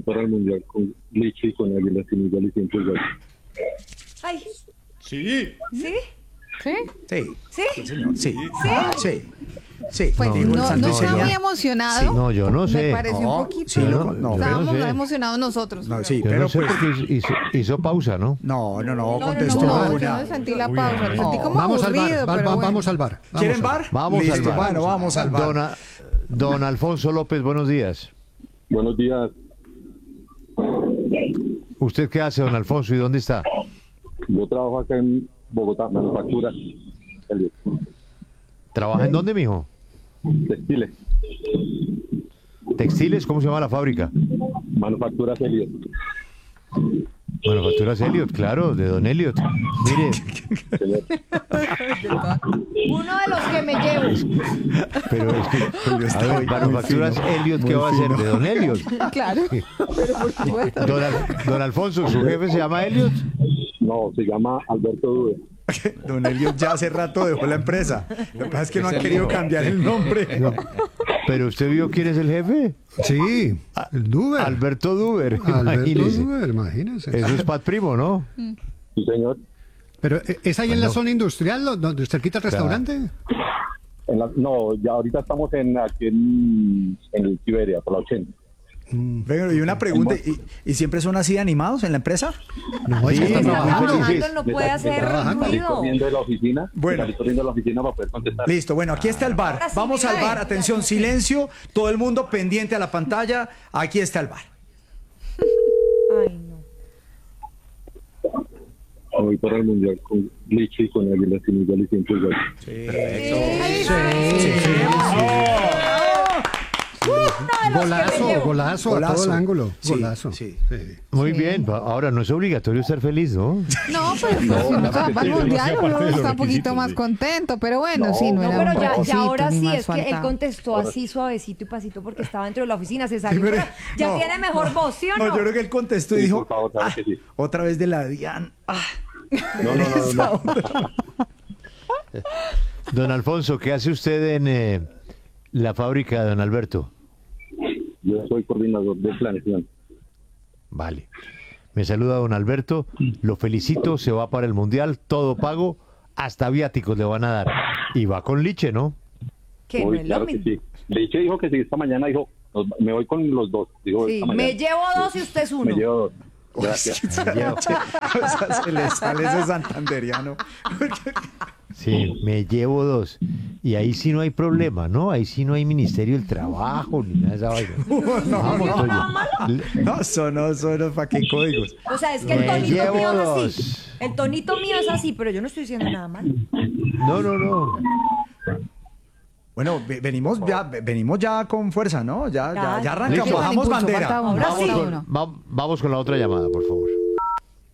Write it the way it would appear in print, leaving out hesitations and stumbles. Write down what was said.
para el Mundial con Lichi y con Águila sin igual y siempre igual. Ay, Sí. ¿sí? ¿Sí? Sí. ¿Sí? Sí, señor. Sí. Sí. Sí. Pues Dijo el no santo está señor. muy emocionado. No, yo no sé. Me pareció No, un poquito. sí, no, Estábamos yo no sé. emocionados nosotros. No, sí, Yo pero no sé pues... porque hizo pausa, ¿no? No, no, contestó No, yo una. no sentí la pausa, lo sentí como Vamos al aburrido, bar, pero bueno. vamos al bar. ¿Quieren bar? Vamos Listo, al bar. Bueno, vamos al bar. Don Alfonso López, buenos días. Buenos días. ¿Usted qué hace, don Alfonso, y dónde está? Yo trabajo acá en Bogotá, manufactura. ¿Trabaja en dónde, mijo? Textiles. ¿Textiles? ¿Cómo se llama la fábrica? Manufacturas Elliot. Manufacturas Elliot, claro, de don Elliot. Mire, Uno de los que me llevo. pero es que, a ver, Manufacturas Elliot, ¿qué va a hacer? De don Elliot. Claro, pero por supuesto. Don Alfonso, ¿su jefe se llama Elliot? No, se llama Alberto Dude. Don Elliot ya hace rato dejó la empresa. Lo que pasa es que no han querido cambiar el nombre. No. ¿Pero usted vio quién es el jefe? Sí, el Duber. Alberto Duber, Alberto imagínese. Duber, imagínese. Eso es Pat Primo, ¿no? Sí, señor. Pero ¿es ahí en la Bueno. zona industrial, donde cerquita el restaurante? No, ya ahorita estamos aquí en el Siberia, por la 80. Venga, y una pregunta, ¿y siempre son así animados en la empresa? No, Sí, ella está no, trabajando. Trabajando no puede hacer Salí ruido. corriendo de la oficina. Bueno. Salí corriendo de la oficina para poder contestar. Listo, bueno, aquí está el bar. Ahora sí, Vamos al dígame. bar, atención, silencio, todo el mundo pendiente a la pantalla. Aquí está el bar. Ay, no. Voy para el Mundial con Lichi y con Águila sin igual y siempre igual. Golazo a todo el ángulo. Sí, Golazo. sí. Sí. Muy bien, ahora no es obligatorio ser feliz, ¿no? No, pero pues, si uno va al sí, mundial, aparte uno de los está un poquito requisitos, más sí. contento, pero bueno, sí, no No, era pero un ya requisito, ahora ni sí, más es que él faltaba. contestó así suavecito y pasito porque estaba dentro de la oficina, se salió. pero- ya no, tiene mejor voz, ¿sí o No, no? yo creo que él contestó y Sí, dijo, por favor, claro que sí. otra vez de la DIAN. No. Don Alfonso, ¿qué hace usted en la fábrica de don Alberto? Yo soy coordinador de planeación. Vale. Me saluda don Alberto, lo felicito, se va para el Mundial, todo pago, hasta viáticos le van a dar. Y va con Liche, ¿no? Que no Uy, es lo claro que mismo. sí. Lichi dijo que sí, esta mañana dijo, me voy con los dos. Dijo, Sí, esta mañana. me llevo dos y usted es uno. Me llevo dos. Gracias. O sea, se le sale ese santanderiano. Sí, me llevo dos. Y ahí sí no hay problema, ¿no? Ahí sí no hay Ministerio del Trabajo ni nada de esa vaina. Vamos, Toño. No, son para qué códigos. O sea, es que el Me tonito llevo mío es dos. así. El tonito mío es así, pero yo no estoy diciendo nada mal. No. Bueno, venimos ya con fuerza, ¿no? Ya Ya, arrancamos, listo. bajamos Impulso, bandera. falta uno. Ahora sí. Falta uno. Vamos con la otra llamada, por favor.